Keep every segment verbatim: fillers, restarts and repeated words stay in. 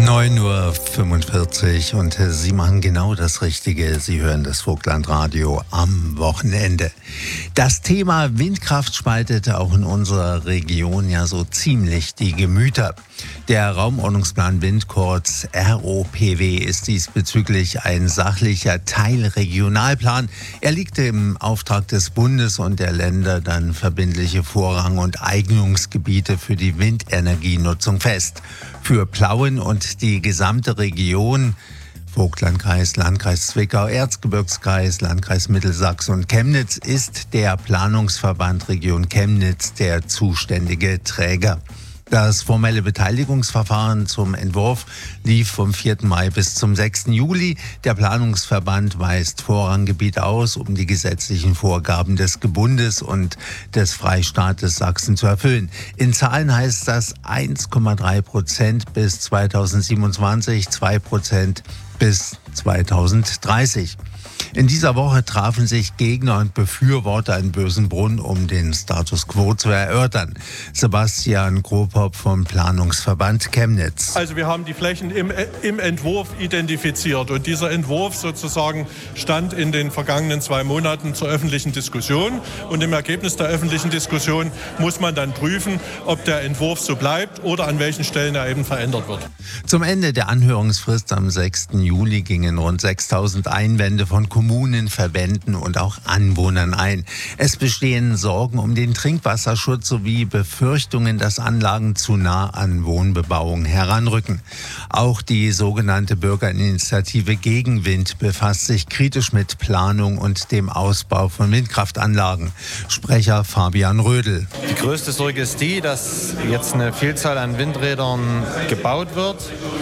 neun Uhr fünfundvierzig und Sie machen genau das Richtige. Sie hören das Vogtlandradio am Wochenende. Das Thema Windkraft spaltet auch in unserer Region ja so ziemlich die Gemüter. Der Raumordnungsplan Wind, kurz R O P W, ist diesbezüglich ein sachlicher Teilregionalplan. Er liegt im Auftrag des Bundes und der Länder dann verbindliche Vorrang- und Eignungsgebiete für die Windenergienutzung fest. Für Plauen und die gesamte Region, Vogtlandkreis, Landkreis Zwickau, Erzgebirgskreis, Landkreis Mittelsachsen und Chemnitz, ist der Planungsverband Region Chemnitz der zuständige Träger. Das formelle Beteiligungsverfahren zum Entwurf lief vom vierten Mai bis zum sechsten Juli. Der Planungsverband weist Vorranggebiet aus, um die gesetzlichen Vorgaben des Gebundes und des Freistaates Sachsen zu erfüllen. In Zahlen heißt das eins Komma drei Prozent bis zweitausendsiebenundzwanzig, zwei Prozent bis zweitausenddreißig. In dieser Woche trafen sich Gegner und Befürworter in Bösenbrunn, um den Status quo zu erörtern. Sebastian Grobhoff vom Planungsverband Chemnitz. Also wir haben die Flächen im, im Entwurf identifiziert und dieser Entwurf sozusagen stand in den vergangenen zwei Monaten zur öffentlichen Diskussion und im Ergebnis der öffentlichen Diskussion muss man dann prüfen, ob der Entwurf so bleibt oder an welchen Stellen er eben verändert wird. Zum Ende der Anhörungsfrist am sechsten Juli gingen rund sechstausend Einwände von Kommunen, Verbänden und auch Anwohnern ein. Es bestehen Sorgen um den Trinkwasserschutz sowie Befürchtungen, dass Anlagen zu nah an Wohnbebauung heranrücken. Auch die sogenannte Bürgerinitiative gegen Wind befasst sich kritisch mit Planung und dem Ausbau von Windkraftanlagen. Sprecher Fabian Rödel. Die größte Sorge ist die, dass jetzt eine Vielzahl an Windrädern gebaut wird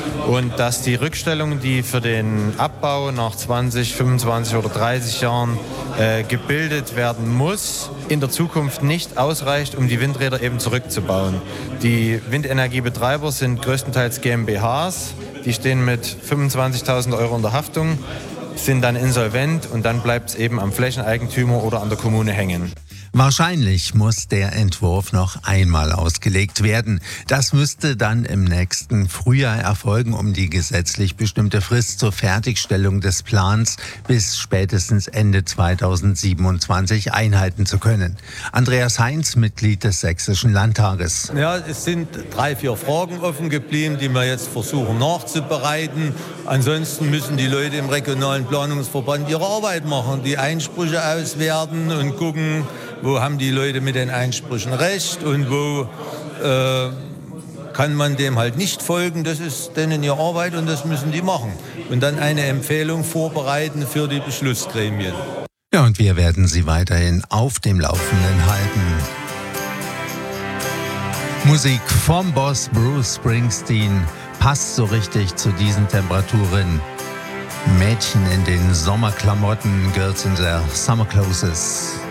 und dass die Rückstellung, die für den Abbau nach zwanzig, fünfundzwanzig oder dreißig Jahren äh, gebildet werden muss, in der Zukunft nicht ausreicht, um die Windräder eben zurückzubauen. Die Windenergiebetreiber sind größtenteils GmbHs, die stehen mit fünfundzwanzigtausend Euro in der Haftung, sind dann insolvent und dann bleibt es eben am Flächeneigentümer oder an der Kommune hängen. Wahrscheinlich muss der Entwurf noch einmal ausgelegt werden. Das müsste dann im nächsten Frühjahr erfolgen, um die gesetzlich bestimmte Frist zur Fertigstellung des Plans bis spätestens Ende zweitausendsiebenundzwanzig einhalten zu können. Andreas Heinz, Mitglied des Sächsischen Landtages. Ja, es sind drei, vier Fragen offen geblieben, die wir jetzt versuchen nachzubereiten. Ansonsten müssen die Leute im regionalen Planungsverband ihre Arbeit machen, die Einsprüche auswerten und gucken, wo haben die Leute mit den Einsprüchen recht und wo äh, kann man dem halt nicht folgen. Das ist denen ihre Arbeit und das müssen die machen. Und dann eine Empfehlung vorbereiten für die Beschlussgremien. Ja, und wir werden Sie weiterhin auf dem Laufenden halten. Musik vom Boss Bruce Springsteen passt so richtig zu diesen Temperaturen. Mädchen in den Sommerklamotten, Girls in their Summer Clothes.